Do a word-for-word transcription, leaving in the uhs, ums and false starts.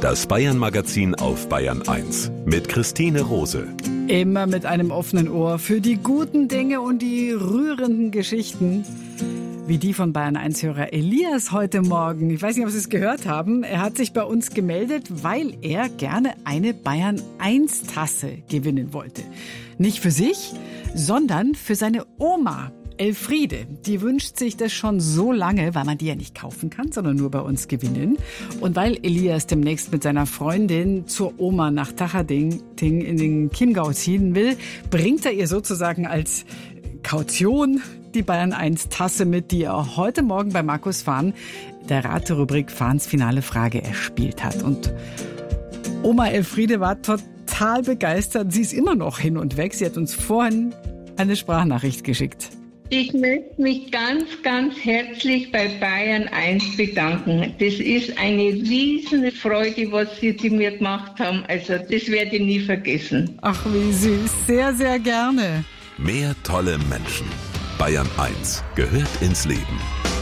Das Bayern-Magazin auf Bayern eins mit Christine Rose. Immer mit einem offenen Ohr für die guten Dinge und die rührenden Geschichten. Wie die von Bayern eins-Hörer Elias heute Morgen. Ich weiß nicht, ob Sie es gehört haben. Er hat sich bei uns gemeldet, weil er gerne eine Bayern eins Tasse gewinnen wollte. Nicht für sich, sondern für seine Oma. Elfriede, die wünscht sich das schon so lange, weil man die ja nicht kaufen kann, sondern nur bei uns gewinnen. Und weil Elias demnächst mit seiner Freundin zur Oma nach Tachading in den Chiemgau ziehen will, bringt er ihr sozusagen als Kaution die Bayern eins Tasse mit, die er heute Morgen bei Markus Fahn, der Raterubrik Fahns finale Frage, erspielt hat. Und Oma Elfriede war total begeistert. Sie ist immer noch hin und weg. Sie hat uns vorhin eine Sprachnachricht geschickt. Ich möchte mich ganz, ganz herzlich bei Bayern eins bedanken. Das ist eine riesen Freude, was Sie, Sie mir gemacht haben. Also das werde ich nie vergessen. Ach, wie süß. Sehr, sehr gerne. Mehr tolle Menschen. Bayern eins gehört ins Leben.